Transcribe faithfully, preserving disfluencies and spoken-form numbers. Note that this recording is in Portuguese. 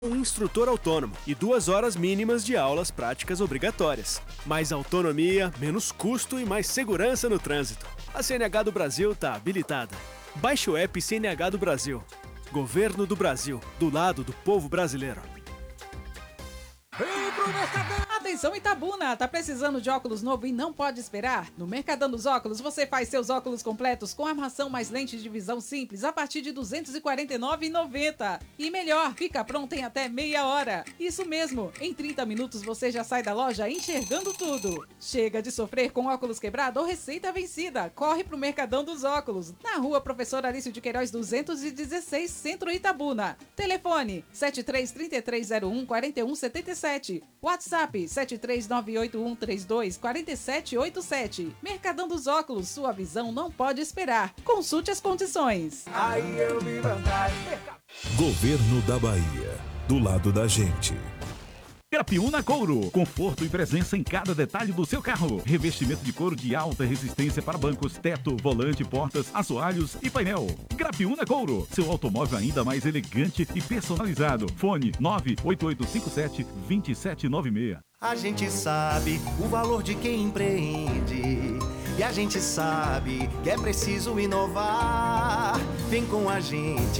Um instrutor autônomo e duas horas mínimas de aulas práticas obrigatórias. Mais autonomia, menos custo e mais segurança no trânsito. A C N H do Brasil está habilitada. Baixe o app C N H do Brasil. Governo do Brasil, do lado do povo brasileiro. Vem pro Mercadão! Atenção Itabuna, tá precisando de óculos novo e não pode esperar? No Mercadão dos Óculos você faz seus óculos completos com armação mais lente de visão simples a partir de duzentos e quarenta e nove reais e noventa centavos. E melhor, fica pronto em até meia hora. Isso mesmo, em trinta minutos você já sai da loja enxergando tudo. Chega de sofrer com óculos quebrado ou receita vencida. Corre pro Mercadão dos Óculos, na rua Professor Arício de Queiroz duzentos e dezesseis, Centro Itabuna. Telefone sete três três três zero um quatro um sete sete. WhatsApp sete três nove oito um três dois quatro sete oito sete. Mercadão dos Óculos, sua visão não pode esperar. Consulte as condições. Aí eu vi vantagem. Governo da Bahia, do lado da gente. Grapiúna Couro, conforto e presença em cada detalhe do seu carro. Revestimento de couro de alta resistência para bancos, teto, volante, portas, assoalhos e painel. Grapiúna Couro, seu automóvel ainda mais elegante e personalizado. Fone nove oito oito cinco sete, dois sete nove seis. A gente sabe o valor de quem empreende. E a gente sabe que é preciso inovar. Vem com a gente